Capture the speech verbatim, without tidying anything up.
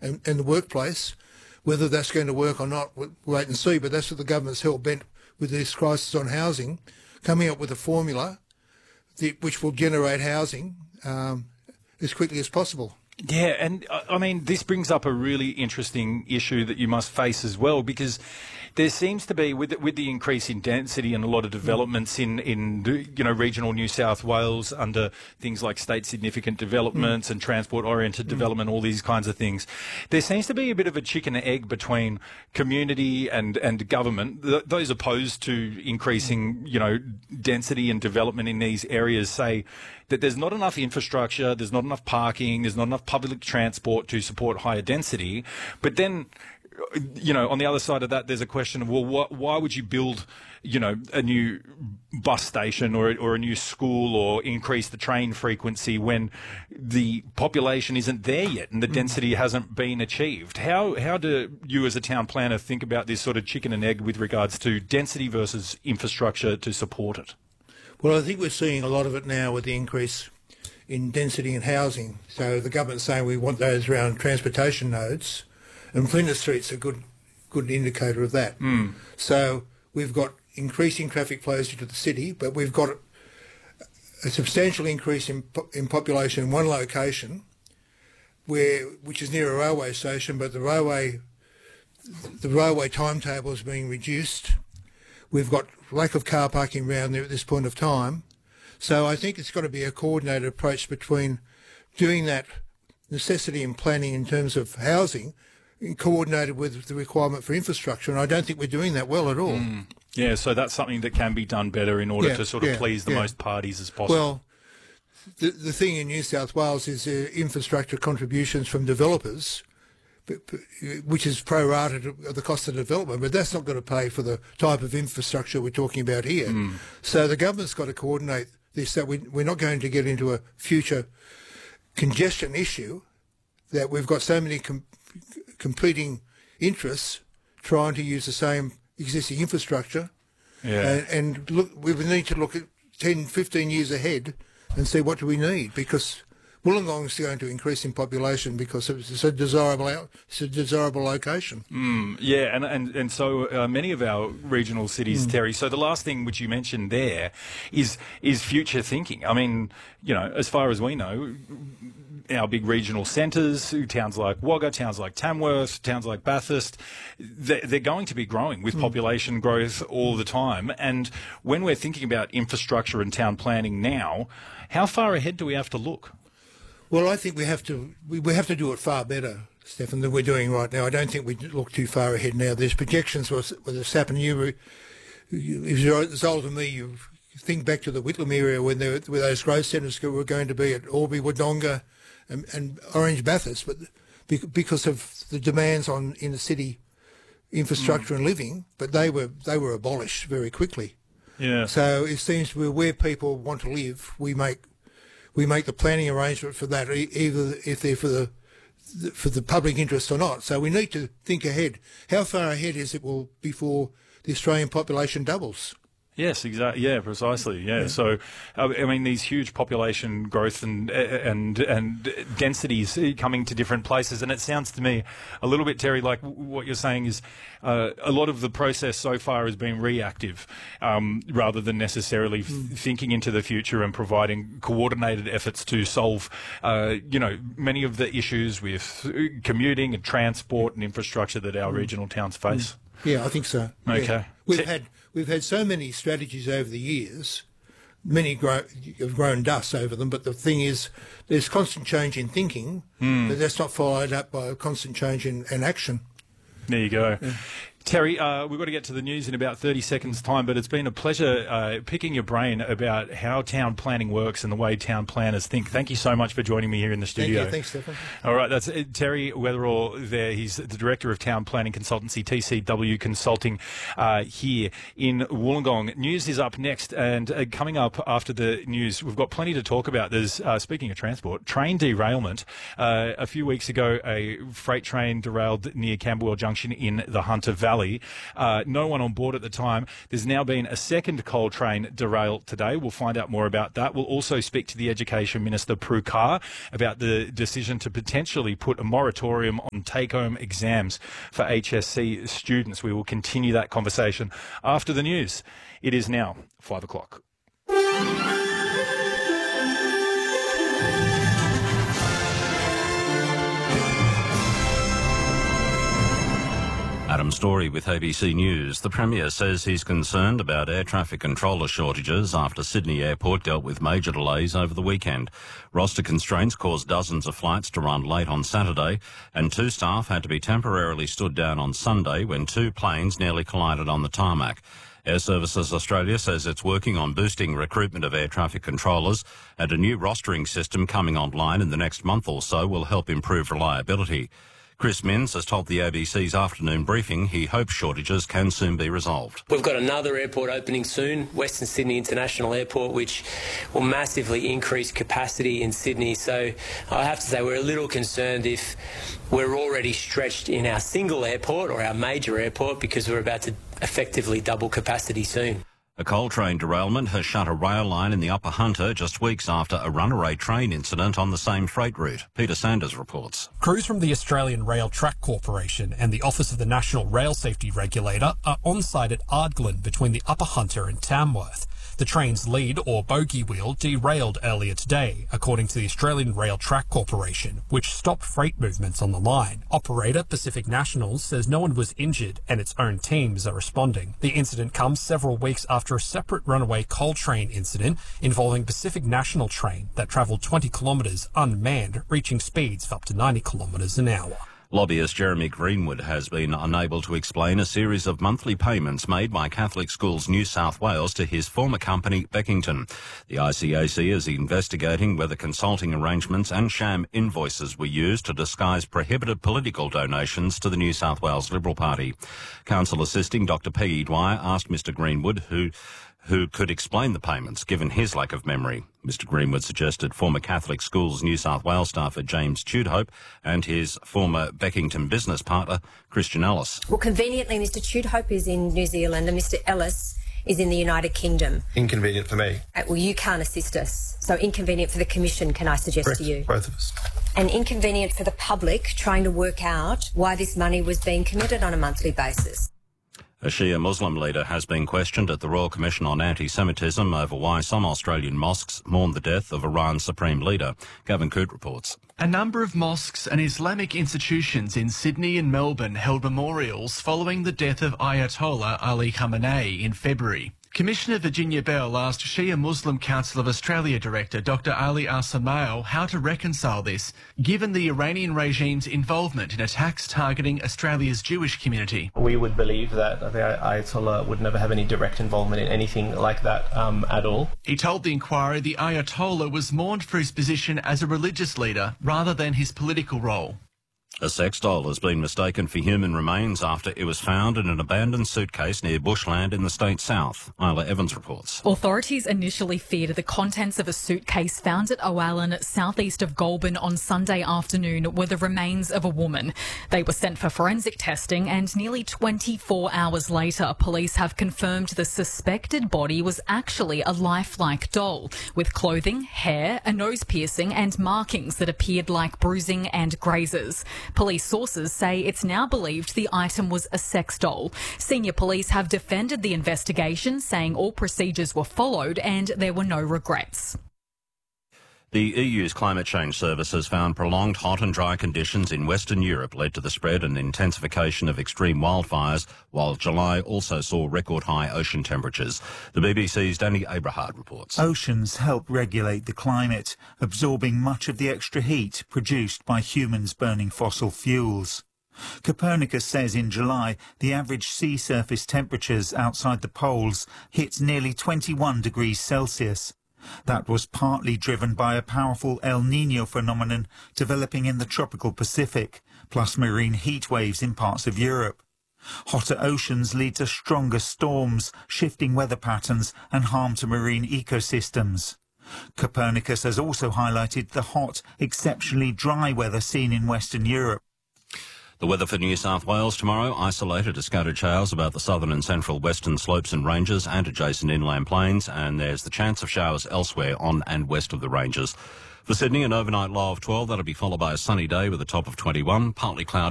and, and the workplace. Whether that's going to work or not, we'll wait and see. But that's what the government's hell-bent with this crisis on housing, coming up with a formula that, which will generate housing um, as quickly as possible. Yeah, and uh, I mean, this brings up a really interesting issue that you must face as well, because there seems to be, with the, with the increase in density and a lot of developments in, in you know, regional New South Wales under things like state significant developments mm. and transport-oriented mm. development, all these kinds of things, there seems to be a bit of a chicken and egg between community and, and government. Th- those opposed to increasing, you know, density and development in these areas say that there's not enough infrastructure, there's not enough parking, there's not enough public transport to support higher density. But then, you know, on the other side of that, there's a question of, well, wh- why would you build, you know, a new bus station or, or a new school or increase the train frequency when the population isn't there yet and the density hasn't been achieved? How, how do you as a town planner think about this sort of chicken and egg with regards to density versus infrastructure to support it? Well, I think we're seeing a lot of it now with the increase in density and housing. So the government's saying we want those around transportation nodes, and Flinders Street's a good good indicator of that. Mm. So we've got increasing traffic flows into the city, but we've got a substantial increase in, in population in one location, where which is near a railway station, but the railway the railway timetable is being reduced. We've got lack of car parking around there at this point of time. So I think it's got to be a coordinated approach between doing that necessity and planning in terms of housing, coordinated with the requirement for infrastructure. And I don't think we're doing that well at all. Mm. Yeah, so that's something that can be done better in order yeah, to sort of yeah, please the yeah. most parties as possible. Well, the, the thing in New South Wales is uh, infrastructure contributions from developers, which is pro-rated of the cost of development, but that's not going to pay for the type of infrastructure we're talking about here. Mm. So the government's got to coordinate this, that we, we're not going to get into a future congestion issue, that we've got so many com- competing interests trying to use the same existing infrastructure. Yeah. And, and look, we need to look at ten, fifteen years ahead and see what do we need, because Wollongong is going to increase in population because it's a desirable, it's a desirable location. Mm, yeah, and, and, and so uh, many of our regional cities, mm. Terry. So the last thing which you mentioned there is is future thinking. I mean, you know, as far as we know, our big regional centres, towns like Wagga, towns like Tamworth, towns like Bathurst, they're, they're going to be growing with mm. population growth all the time. And when we're thinking about infrastructure and town planning now, how far ahead do we have to look? Well, I think we have to we, we have to do it far better, Stefan, than we're doing right now. I don't think we look too far ahead now. There's projections with what's happened. You, if you're as old as me, you think back to the Whitlam area when there where those growth centres were going to be at Albury, Wodonga, and, and Orange Bathurst, but because of the demands on inner city infrastructure mm. and living, but they were they were abolished very quickly. Yeah. So it seems to be where people want to live, we make. We make the planning arrangement for that, either if they're for the for the public interest or not. So we need to think ahead. How far ahead is it will before the Australian population doubles? Yes, exactly. Yeah, precisely. Yeah. yeah. So, uh, I mean, these huge population growth and and and densities coming to different places, and it sounds to me a little bit, Terry, like what you're saying is uh, a lot of the process so far has been reactive, um, rather than necessarily mm. f- thinking into the future and providing coordinated efforts to solve, uh, you know, many of the issues with commuting and transport and infrastructure that our mm. regional towns face. Mm. Yeah, I think so. Okay. Yeah. We've T- had. We've had so many strategies over the years, many grow, have grown dust over them, but the thing is there's constant change in thinking, mm. but that's not followed up by a constant change in, in action. There you go. Yeah. Terry, uh, we've got to get to the news in about thirty seconds' time, but it's been a pleasure uh, picking your brain about how town planning works and the way town planners think. Thank you so much for joining me here in the studio. Thank you. Thanks, Stefan. All right, that's uh, Terry Weatherall there. He's the Director of Town Planning Consultancy, T C W Consulting, uh, here in Wollongong. News is up next, and uh, coming up after the news, we've got plenty to talk about. There's, uh, speaking of transport, train derailment. Uh, a few weeks ago, a freight train derailed near Camberwell Junction in the Hunter Valley. Valley. Uh, no one on board at the time. There's now been a second coal train derail today. We'll find out more about that. We'll also speak to the Education Minister, Prue Car, about the decision to potentially put a moratorium on take-home exams for H S C students. We will continue that conversation after the news. It is now five o'clock. Adam Story with A B C News. The Premier says he's concerned about air traffic controller shortages after Sydney Airport dealt with major delays over the weekend. Roster constraints caused dozens of flights to run late on Saturday, and two staff had to be temporarily stood down on Sunday when two planes nearly collided on the tarmac. Air Services Australia says it's working on boosting recruitment of air traffic controllers, and a new rostering system coming online in the next month or so will help improve reliability. Chris Minns has told the A B C's afternoon briefing he hopes shortages can soon be resolved. We've got another airport opening soon, Western Sydney International Airport, which will massively increase capacity in Sydney. So I have to say we're a little concerned if we're already stretched in our single airport or our major airport, because we're about to effectively double capacity soon. A coal train derailment has shut a rail line in the Upper Hunter just weeks after a runaway train incident on the same freight route. Peter Sanders reports. Crews from the Australian Rail Track Corporation and the Office of the National Rail Safety Regulator are on site at Ardglen between the Upper Hunter and Tamworth. The train's lead or bogie wheel derailed earlier today, according to the Australian Rail Track Corporation, which stopped freight movements on the line. Operator Pacific Nationals says no one was injured and its own teams are responding. The incident comes several weeks after a separate runaway coal train incident involving Pacific National train that travelled twenty kilometres unmanned, reaching speeds of up to ninety kilometres an hour. Lobbyist Jeremy Greenwood has been unable to explain a series of monthly payments made by Catholic Schools New South Wales to his former company, Beckington. The I C A C is investigating whether consulting arrangements and sham invoices were used to disguise prohibited political donations to the New South Wales Liberal Party. Counsel assisting Doctor Peggy Dwyer asked Mister Greenwood who who could explain the payments, given his lack of memory. Mister Greenwood suggested former Catholic Schools New South Wales staffer James Tudhope and his former Beckington business partner, Christian Ellis. Well, conveniently, Mister Tudhope is in New Zealand and Mister Ellis is in the United Kingdom. Inconvenient for me. Uh, well, you can't assist us. So inconvenient for the Commission, can I suggest Correct. to you? Both of us. And inconvenient for the public trying to work out why this money was being committed on a monthly basis. A Shia Muslim leader has been questioned at the Royal Commission on Anti-Semitism over why some Australian mosques mourned the death of Iran's supreme leader. Gavin Coote reports. A number of mosques and Islamic institutions in Sydney and Melbourne held memorials following the death of Ayatollah Ali Khamenei in February. Commissioner Virginia Bell asked Shia Muslim Council of Australia Director Doctor Ali Al-Samail how to reconcile this, given the Iranian regime's involvement in attacks targeting Australia's Jewish community. We would believe that the Ayatollah would never have any direct involvement in anything like that um, at all. He told the inquiry the Ayatollah was mourned for his position as a religious leader rather than his political role. A sex doll has been mistaken for human remains after it was found in an abandoned suitcase near Bushland in the state south. Isla Evans reports. Authorities initially feared the contents of a suitcase found at Owalan, southeast of Goulburn on Sunday afternoon were the remains of a woman. They were sent for forensic testing, and nearly twenty-four hours later, police have confirmed the suspected body was actually a lifelike doll with clothing, hair, a nose piercing and markings that appeared like bruising and grazes. Police sources say it's now believed the item was a sex doll. Senior police have defended the investigation, saying all procedures were followed and there were no regrets. The E U's climate change service has found prolonged hot and dry conditions in Western Europe led to the spread and intensification of extreme wildfires, while July also saw record-high ocean temperatures. The B B C's Danny Abrahard reports. Oceans help regulate the climate, absorbing much of the extra heat produced by humans burning fossil fuels. Copernicus says in July the average sea surface temperatures outside the poles hit nearly twenty-one degrees Celsius. That was partly driven by a powerful El Niño phenomenon developing in the tropical Pacific, plus marine heat waves in parts of Europe. Hotter oceans lead to stronger storms, shifting weather patterns and harm to marine ecosystems. Copernicus has also highlighted the hot, exceptionally dry weather seen in Western Europe. The weather for New South Wales tomorrow, isolated to scattered showers about the southern and central western slopes and ranges and adjacent inland plains, and there's the chance of showers elsewhere on and west of the ranges. For Sydney, an overnight low of twelve, that'll be followed by a sunny day with a top of twenty-one, partly cloudy